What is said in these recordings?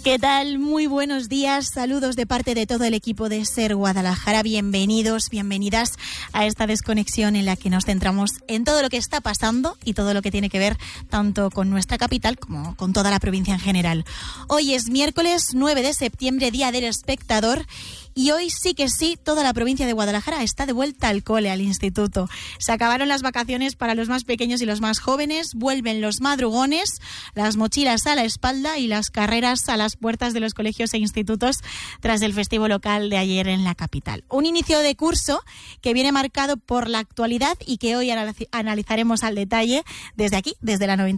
¿Qué tal? Muy buenos días, saludos de parte de todo el equipo de SER Guadalajara. Bienvenidos, bienvenidas a esta desconexión en la que nos centramos en todo lo que está pasando y todo lo que tiene que ver tanto con nuestra capital como con toda la provincia en general. Hoy es miércoles 9 de septiembre, Día del Espectador. Y hoy sí que sí, toda la provincia de Guadalajara está de vuelta al cole, al instituto. Se acabaron las vacaciones para los más pequeños y los más jóvenes, vuelven los madrugones, las mochilas a la espalda y las carreras a las puertas de los colegios e institutos tras el festivo local de ayer en la capital. Un inicio de curso que viene marcado por la actualidad y que hoy analizaremos al detalle desde aquí, desde la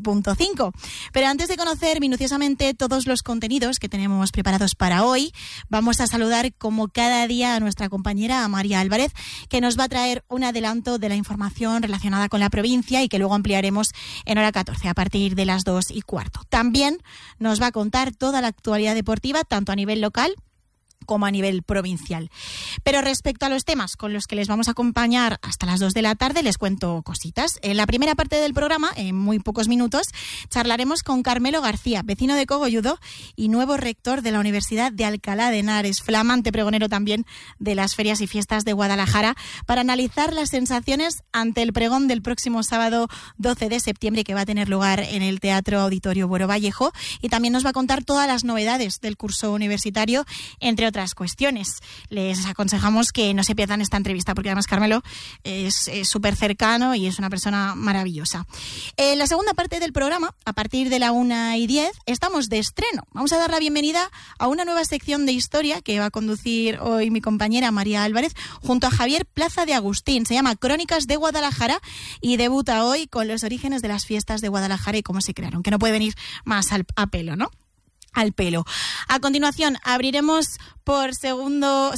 95.5. Pero antes de conocer minuciosamente todos los contenidos que tenemos preparados para hoy, vamos a saludar como cada día a nuestra compañera María Álvarez, que nos va a traer un adelanto de la información relacionada con la provincia y que luego ampliaremos en hora 14 a partir de las 2:15. También nos va a contar toda la actualidad deportiva, tanto a nivel local como a nivel provincial. Pero respecto a los temas con los que les vamos a acompañar hasta las 2 de la tarde, les cuento cositas. En la primera parte del programa, en muy pocos minutos, charlaremos con Carmelo García, vecino de Cogolludo y nuevo rector de la Universidad de Alcalá de Henares, flamante pregonero también de las ferias y fiestas de Guadalajara, para analizar las sensaciones ante el pregón del próximo sábado 12 de septiembre que va a tener lugar en el Teatro Auditorio Buero Vallejo, y también nos va a contar todas las novedades del curso universitario, entre otras cuestiones. Les aconsejamos que no se pierdan esta entrevista porque además Carmelo es súper cercano y es una persona maravillosa. En la segunda parte del programa, a partir de la 1:10, estamos de estreno. Vamos a dar la bienvenida a una nueva sección de historia que va a conducir hoy mi compañera María Álvarez junto a Javier Plaza de Agustín. Se llama Crónicas de Guadalajara y debuta hoy con los orígenes de las fiestas de Guadalajara y cómo se crearon, que no puede venir más a pelo, ¿no? Al pelo. A continuación abriremos por el segundo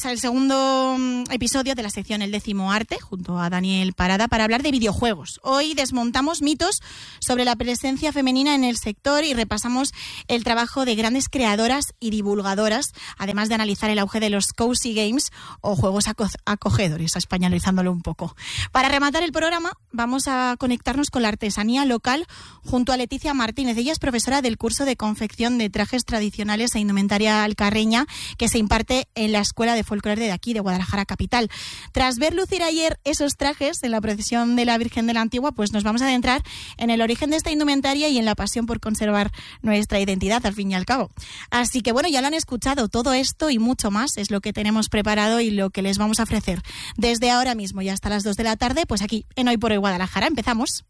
episodio de la sección El Décimo Arte, junto a Daniel Parada, para hablar de videojuegos. Hoy desmontamos mitos sobre la presencia femenina en el sector y repasamos el trabajo de grandes creadoras y divulgadoras, además de analizar el auge de los cozy games o juegos acogedores, españolizándolo un poco. Para rematar el programa, vamos a conectarnos con la artesanía local junto a Leticia Martínez. Ella es profesora del curso de confección de trajes tradicionales e indumentaria alcarreña que se imparte en la Escuela de Folclore de aquí, de Guadalajara capital. Tras ver lucir ayer esos trajes en la procesión de la Virgen de la Antigua, pues nos vamos a adentrar en el origen de esta indumentaria y en la pasión por conservar nuestra identidad, al fin y al cabo. Así que bueno, ya lo han escuchado, todo esto y mucho más es lo que tenemos preparado y lo que les vamos a ofrecer desde ahora mismo y hasta las 2 de la tarde, pues aquí en Hoy por Hoy Guadalajara. Empezamos.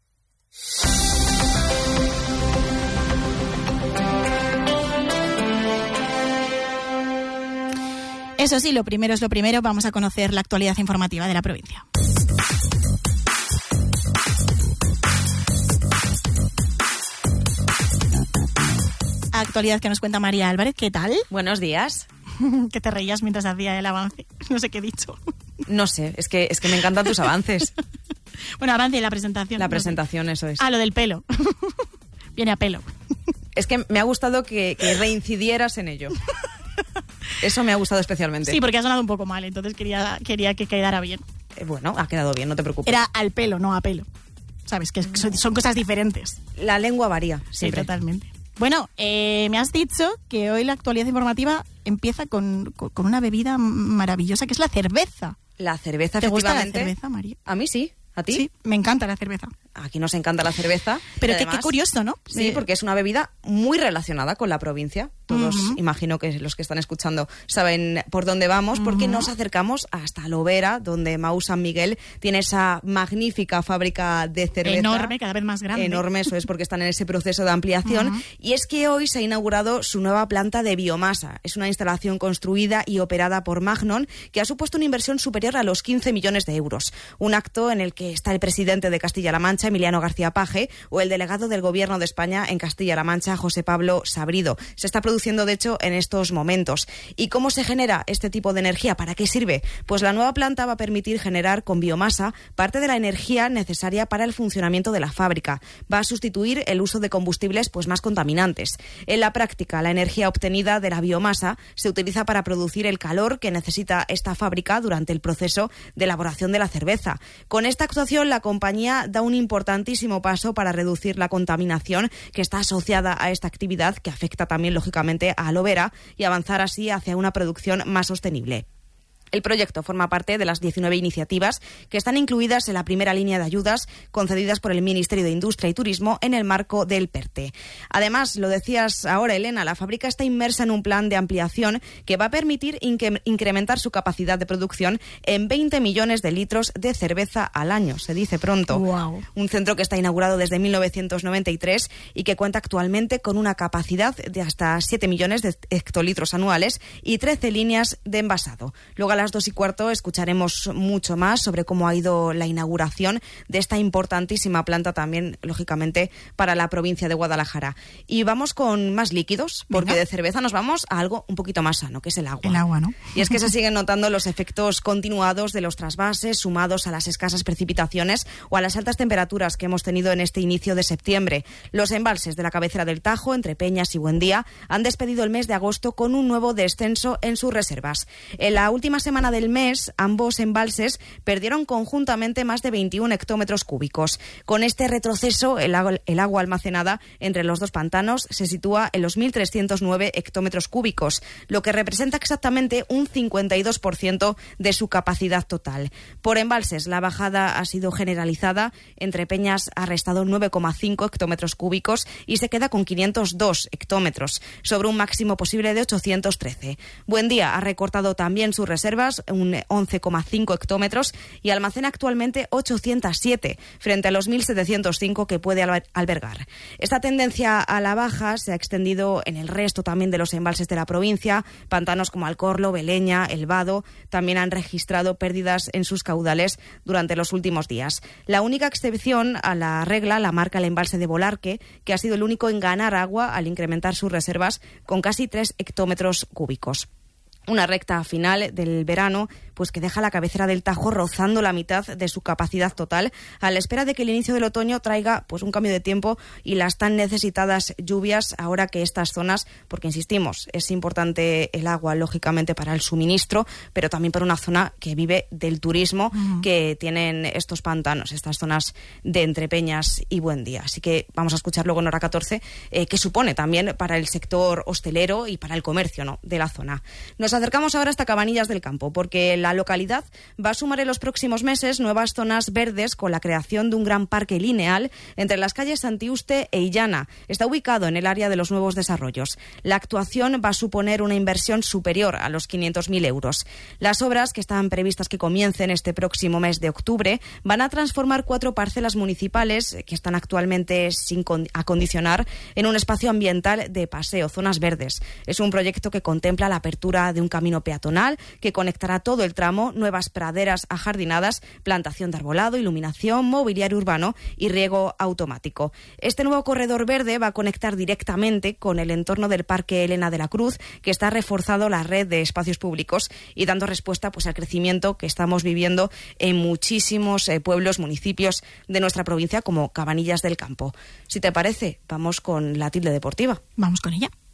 Eso sí, lo primero es lo primero, vamos a conocer la actualidad informativa de la provincia. Actualidad que nos cuenta María Álvarez, ¿qué tal? Buenos días. Que te reías mientras hacía el avance, no sé qué he dicho. No sé, es que me encantan tus avances. Bueno, avance y la presentación. La presentación, eso es. Ah, lo del pelo. Viene a pelo. Es que me ha gustado que reincidieras en ello. Eso me ha gustado especialmente. Sí, porque ha sonado un poco mal, entonces quería que quedara bien. Bueno, ha quedado bien, no te preocupes. Era al pelo, no a pelo. Sabes, que son cosas diferentes. La lengua varía, siempre. Sí, totalmente. Bueno, me has dicho que hoy la actualidad informativa empieza con una bebida maravillosa, que es la cerveza. La cerveza, ¿Te efectivamente. gusta la cerveza, María? A mí sí. ¿A ti? Sí, me encanta la cerveza. Aquí nos encanta la cerveza. Pero además, qué curioso, ¿no? Sí, porque es una bebida muy relacionada con la provincia. Todos, imagino que los que están escuchando saben por dónde vamos, porque nos acercamos hasta Lovera, donde Mau San Miguel tiene esa magnífica fábrica de cerveza. Enorme, cada vez más grande. Enorme, eso es porque están en ese proceso de ampliación. Y es que hoy se ha inaugurado su nueva planta de biomasa. Es una instalación construida y operada por Magnon, que ha supuesto una inversión superior a los 15 millones de euros. Un acto en el que está el presidente de Castilla-La Mancha, Emiliano García Paje, o el delegado del Gobierno de España en Castilla-La Mancha, José Pablo Sabrido. Se está produciendo, de hecho, en estos momentos. ¿Y cómo se genera este tipo de energía? ¿Para qué sirve? Pues la nueva planta va a permitir generar con biomasa parte de la energía necesaria para el funcionamiento de la fábrica. Va a sustituir el uso de combustibles más contaminantes. En la práctica, la energía obtenida de la biomasa se utiliza para producir el calor que necesita esta fábrica durante el proceso de elaboración de la cerveza. Con esta actuación, la compañía da un importantísimo paso para reducir la contaminación que está asociada a esta actividad, que afecta también, lógicamente, a aloe vera, y avanzar así hacia una producción más sostenible. El proyecto forma parte de las 19 iniciativas que están incluidas en la primera línea de ayudas concedidas por el Ministerio de Industria y Turismo en el marco del PERTE. Además, lo decías ahora, Elena, la fábrica está inmersa en un plan de ampliación que va a permitir incrementar su capacidad de producción en 20 millones de litros de cerveza al año. Se dice pronto. Wow. Un centro que está inaugurado desde 1993 y que cuenta actualmente con una capacidad de hasta 7 millones de hectolitros anuales y 13 líneas de envasado. Luego, a las 2:15 escucharemos mucho más sobre cómo ha ido la inauguración de esta importantísima planta, también, lógicamente, para la provincia de Guadalajara. Y vamos con más líquidos, porque de cerveza nos vamos a algo un poquito más sano, que es el agua. El agua, ¿no? Y es que se siguen notando los efectos continuados de los trasvases, sumados a las escasas precipitaciones o a las altas temperaturas que hemos tenido en este inicio de septiembre. Los embalses de la cabecera del Tajo, entre Peñas y Buendía, han despedido el mes de agosto con un nuevo descenso en sus reservas. En la última semana del mes, ambos embalses perdieron conjuntamente más de 21 hectómetros cúbicos. Con este retroceso, el agua almacenada entre los dos pantanos se sitúa en los 1.309 hectómetros cúbicos, lo que representa exactamente un 52% de su capacidad total. Por embalses, la bajada ha sido generalizada. Entre Peñas ha restado 9,5 hectómetros cúbicos y se queda con 502 hectómetros, sobre un máximo posible de 813. Buendía ha recortado también sus reservas, un 11,5 hectómetros, y almacena actualmente 807 frente a los 1.705 que puede albergar. Esta tendencia a la baja se ha extendido en el resto también de los embalses de la provincia. Pantanos como Alcorlo, Beleña, El Vado también han registrado pérdidas en sus caudales durante los últimos días. La única excepción a la regla la marca el embalse de Bolarque, que ha sido el único en ganar agua al incrementar sus reservas con casi 3 hectómetros cúbicos. Una recta final del verano, pues que deja la cabecera del Tajo rozando la mitad de su capacidad total, a la espera de que el inicio del otoño traiga pues un cambio de tiempo y las tan necesitadas lluvias, ahora que estas zonas, porque insistimos, es importante el agua, lógicamente, para el suministro, pero también para una zona que vive del turismo que tienen estos pantanos, estas zonas de Entre Peñas y Buendía. Así que vamos a escuchar luego en hora 14 qué supone también para el sector hostelero y para el comercio, ¿no?, de la zona. Nos acercamos ahora hasta Cabanillas del Campo, porque la localidad va a sumar en los próximos meses nuevas zonas verdes con la creación de un gran parque lineal entre las calles Santiuste e Illana. Está ubicado en el área de los nuevos desarrollos. La actuación va a suponer una inversión superior a los 500.000 euros. Las obras, que están previstas que comiencen este próximo mes de octubre, van a transformar 4 parcelas municipales que están actualmente sin acondicionar en un espacio ambiental de paseo, zonas verdes. Es un proyecto que contempla la apertura de un camino peatonal que conectará todo el tramo, nuevas praderas ajardinadas, plantación de arbolado, iluminación, mobiliario urbano y riego automático. Este nuevo corredor verde va a conectar directamente con el entorno del Parque Elena de la Cruz, que está reforzado la red de espacios públicos y dando respuesta pues al crecimiento que estamos viviendo en muchísimos pueblos, municipios de nuestra provincia, como Cabanillas del Campo. Si te parece, vamos con la tilde deportiva. Vamos con ella.